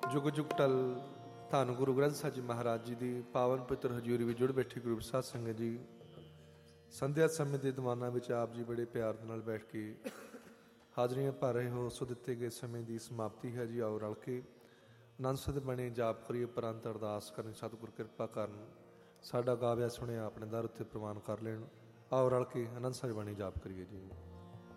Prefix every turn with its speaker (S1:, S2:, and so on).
S1: जुग जुग टल धन गुरु ग्रंथ साहिब जी महाराज जी की पावन पवित्र हजूरी में जुड़ बैठी गुरु साध संगत जी। संध्या समय के दीवाना में आप जी बड़े प्यार नाल बैठ के हाजरियां भर रहे हो। सो दिते गए समय की समाप्ति है जी। आओ रल के आनंद सद बने जाप करिए, उपरंत अरदास करनी, सतगुर कृपा करन साडा गाव्या सुनिया अपने दर उत्ते प्रवान कर लेन। आओ रल के आनंद सद बने जाप करिए जी।